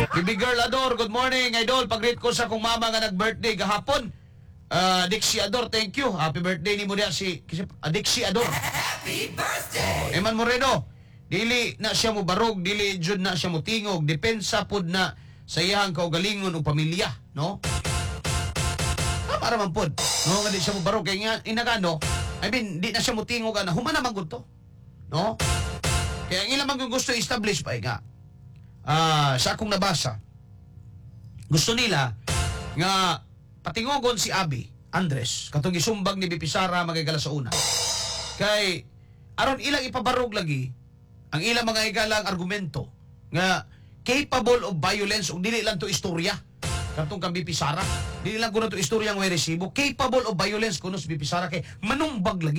Baby girl Ador, good morning, idol. Pag-greet ko sa kong mama nga nag-birthday gahapon. Dixie Ador, thank you. Happy birthday ni mo diya si Dixie Ador. Happy birthday! Eman Moreno, dili na siya mo barog, dili jud na siya mo tingog. Depensa pud na sa iyang kaugalingon o pamilya, no? Para man pod. No, nga di siya mo barog kay nga inagano. I mean, di na siya mo tingog ana. Humana man gud to. No? Kaya ang ilang man gusto establish pa nga. Sa akong nabasa. Gusto nila nga patingogon si Abi Andres katong gisumbag ni Bipisara magigala sa una. Kay aron ilang ipabarog lagi ang ilang mga igalang argumento nga capable of violence ug dili lang to istorya katong kang Bipisara. Dili lang kuno to istorya nga may resibo. Capable of violence kuno si Bipisara kay manumbag lagi.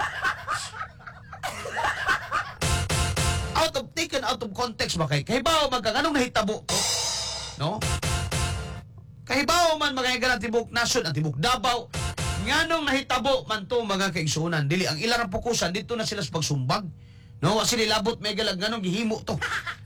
Taken out of context ba kay kahibaw magkanganong nahitabo to, no? Kahibaw man magayagalan tibok nasod at tibok Davao nganong nahitabo man to mga kaigsunan dili ang ilang fokusan dito na sila sa pagsumbag, no? Wa sila labot may galag nganong gihimo to.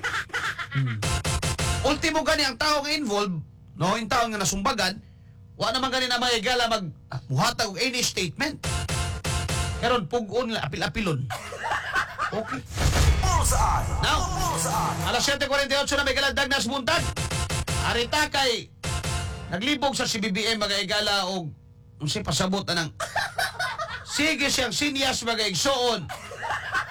Ultimo gani ang tao nga involved, no? Yung tao nga nasumbagan wa naman gani na magayagala muhatag og any statement karon pug-on la apil-apilon. Okay. Now, alas 7:48 na may kalandag na sumuntan. Arita kay naglibog sa CBBM mga igala o unsay pasabot na ng sige siyang sinyas mga igsoon